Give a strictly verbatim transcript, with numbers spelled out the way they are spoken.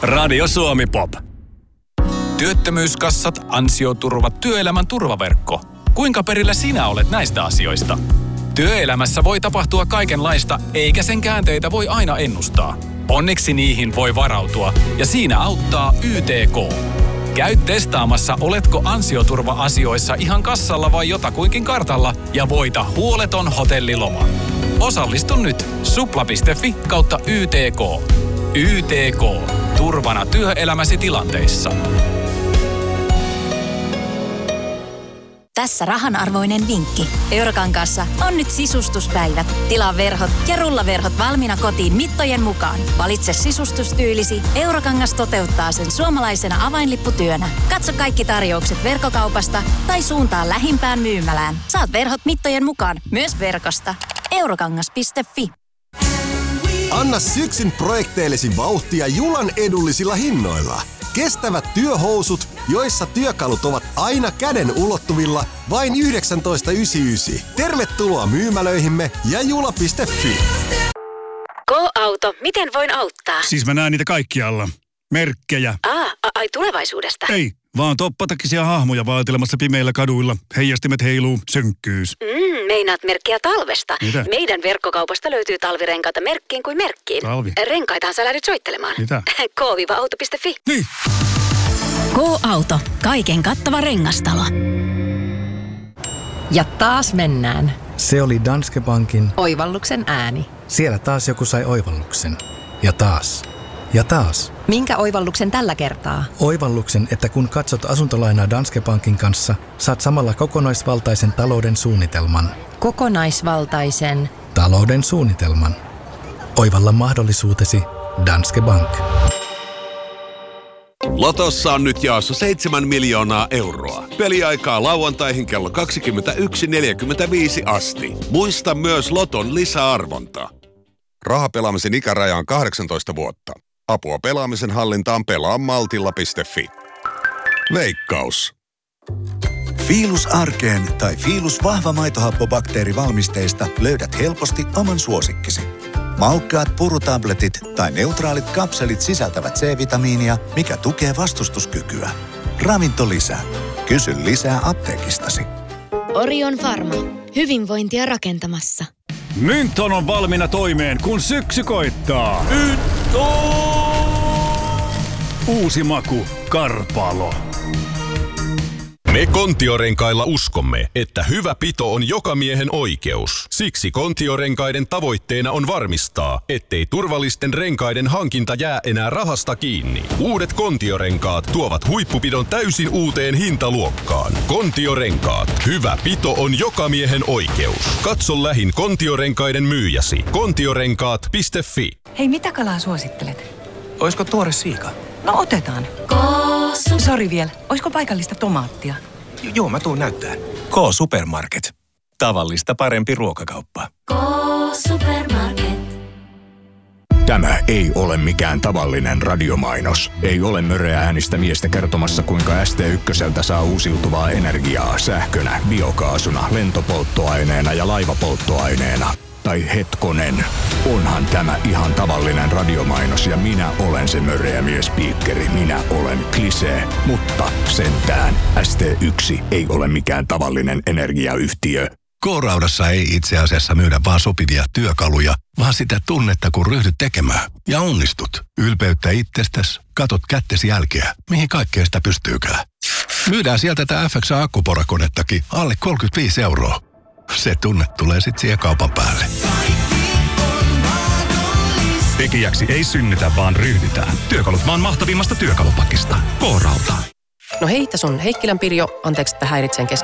Radio Suomi Pop. Työttömyyskassat, ansioturvat, työelämän turvaverkko. Kuinka perillä sinä olet näistä asioista? Työelämässä voi tapahtua kaikenlaista, eikä sen käänteitä voi aina ennustaa. Onneksi niihin voi varautua, ja siinä auttaa Y T K. Käy testaamassa, oletko ansioturva-asioissa ihan kassalla vai jotakuinkin kartalla, ja voita huoleton hotelliloma. Osallistu nyt supla piste fi kautta Y T K. Y T K. Turvana työelämäsi tilanteissa. Tässä rahanarvoinen vinkki. Eurokankaassa on nyt sisustuspäivät. Tilaa verhot ja rullaverhot valmiina kotiin mittojen mukaan. Valitse sisustustyylisi. Eurokangas toteuttaa sen suomalaisena avainlipputyönä. Katso kaikki tarjoukset verkkokaupasta tai suuntaa lähimpään myymälään. Saat verhot mittojen mukaan myös verkosta. eurokangas piste fi. Anna syksyn projekteillesi vauhtia Julan edullisilla hinnoilla. Kestävät työhousut, joissa työkalut ovat aina käden ulottuvilla, vain yhdeksäntoista yhdeksänkymmentäyhdeksän. Tervetuloa myymälöihimme ja jula piste fi. Go-auto, miten voin auttaa? Siis mä näen niitä kaikkialla. Merkkejä. Aa, ai tulevaisuudesta? Ei, vaan toppatakisia hahmoja vaeltelemassa pimeillä kaduilla. Heijastimet heiluu, sönkkyys. Mm, meinaat merkkiä talvesta. Mitä? Meidän verkkokaupasta löytyy talvirenkaita merkkiin kuin merkkiin. Talvi? Renkaitahan sä lähdet soittelemaan. Mitä? K auto piste fi. Niin. Go-auto. Kaiken kattava rengastalo. Ja taas mennään. Se oli Danske Bankin Oivalluksen ääni. Siellä taas joku sai oivalluksen. Ja taas. Ja taas. Minkä oivalluksen tällä kertaa? Oivalluksen, että kun katsot asuntolainaa Danske Bankin kanssa, saat samalla kokonaisvaltaisen talouden suunnitelman. Kokonaisvaltaisen Talouden suunnitelman. Oivalla mahdollisuutesi Danske Bank. Lotossa on nyt jaossa seitsemän miljoonaa euroa. Peliaikaa lauantaihin kello kaksikymmentäyksi neljäkymmentäviisi asti. Muista myös Loton lisäarvonta. Rahapelaamisen ikäraja on kahdeksantoista vuotta. Apua pelaamisen hallintaan pelaa maltilla piste fi. Veikkaus. Fiilus arkeen tai Fiilus vahva maitohappobakteerivalmisteista löydät helposti oman suosikkisi. Maukkaat purutabletit tai neutraalit kapselit sisältävät C-vitamiinia, mikä tukee vastustuskykyä. Ravinto lisää. Kysy lisää apteekistasi. Orion Pharma. Hyvinvointia rakentamassa. Mynton on valmiina toimeen, kun syksy koittaa. Mynton! Uusi maku, Karpalo. Me Kontiorenkailla uskomme, että hyvä pito on joka miehen oikeus. Siksi Kontiorenkaiden tavoitteena on varmistaa, ettei turvallisten renkaiden hankinta jää enää rahasta kiinni. Uudet Kontiorenkaat tuovat huippupidon täysin uuteen hintaluokkaan. Kontiorenkaat. Hyvä pito on joka miehen oikeus. Katso lähin Kontiorenkaiden myyjäsi. kontiorenkaat piste fi. Hei, mitä kalaa suosittelet? Oisko tuore siika? No otetaan. Sori vielä. Oisko paikallista tomaattia? J- joo, mä tuun näyttää. K-Supermarket. Tavallista parempi ruokakauppa. K-Supermarket. Tämä ei ole mikään tavallinen radiomainos. Ei ole möreä äänistä miestä kertomassa, kuinka S T ykköseltä saa uusiutuvaa energiaa sähkönä, biokaasuna, lentopolttoaineena ja laivapolttoaineena. Tai hetkonen, onhan tämä ihan tavallinen radiomainos ja minä olen se möreä miespiikkeri. Minä olen Klisee, mutta sentään S T yksi ei ole mikään tavallinen energiayhtiö. K-Raudassa ei itse asiassa myydä vaan sopivia työkaluja, vaan sitä tunnetta, kun ryhdyt tekemään. Ja onnistut. Ylpeyttä itsestäsi, katot kättesi jälkeä, mihin kaikkea sitä pystyykään. Myydään sieltä tätä F X A-akkuporakonettakin alle kolmekymmentäviisi euroa. Se tunne tulee sit siihen kaupan päälle. Tekijäksi ei synnytä, vaan ryhdytään. Työkalut maan mahtavimmasta työkalupakista. K-Rauta. No hei, tässä on Heikkilän Pirjo. Anteeksi, että häiritsen kesken